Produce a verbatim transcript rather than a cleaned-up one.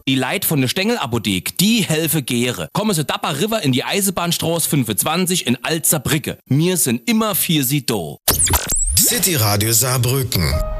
Die Leit von der Stengel-Apothek, die helfe gäre. Kommen Sie Dapper River in die Eisenbahnstraße fünfundzwanzig in Alzerbrücke. Wir sind immer für Sie da. City Radio Saarbrücken.